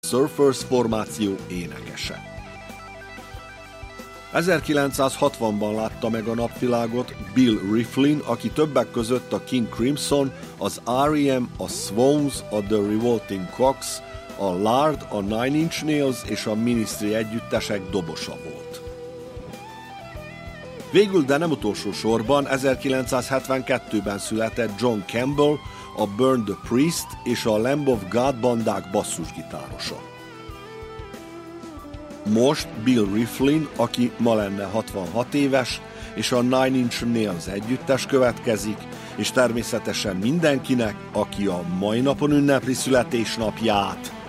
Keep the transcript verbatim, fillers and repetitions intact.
Surfers formáció énekese. ezerkilencszázhatvanban látta meg a napvilágot Bill Rieflin, aki többek között a King Crimson, az er e em, a Swans, a The Revolting Cocks, a Lard, a Nine Inch Nails és a Ministry együttesek dobosa volt. Végül, de nem utolsó sorban, ezerkilencszázhetvenkettőben született John Campbell, a Burn the Priest és a Lamb of God bandák basszusgitárosa. Most Bill Rieflin, aki ma lenne hatvanhat éves, és a Nine Inch Nails együttes következik, és természetesen mindenkinek, aki a mai napon ünnepli születésnapját,